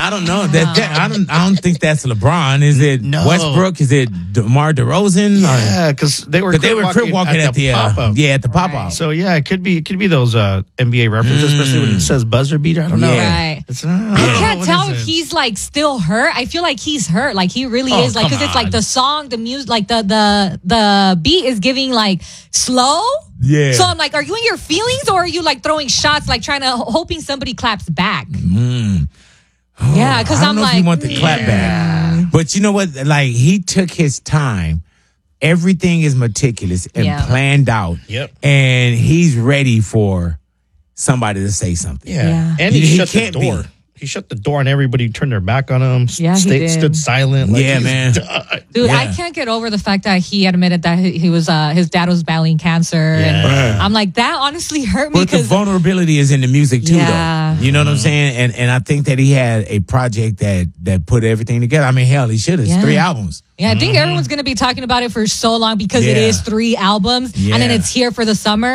I don't know. I don't think that's LeBron. Is it Westbrook? Is it DeMar DeRozan? Yeah, because they were crip walking at the pop-up. at the pop-up. So yeah, it could be those NBA references, especially when it says buzzer beater. I don't know. Right. I can't tell if he's like still hurt. I feel like he's hurt. Like he really is. Like because it's like the song, the music, like the beat is giving like slow. Yeah. So I'm like, are you in your feelings or are you like throwing shots, like hoping somebody claps back? Yeah, because I'm like, if you want the clap back. But you know what? Like he took his time. Everything is meticulous and planned out. Yep. And he's ready for somebody to say something. Yeah. And he shut the door. He shut the door and everybody turned their back on him. Yeah, he did. Stood silent. Like man. Dude, I can't get over the fact that he admitted that he was his dad was battling cancer. And I'm like, that honestly hurt me. But the vulnerability is in the music too, though. You know what I'm saying? And I think that he had a project that put everything together. I mean, hell, he should have. It's 3 albums. Yeah, I think everyone's going to be talking about it for so long because it is 3 albums and then it's here for the summer.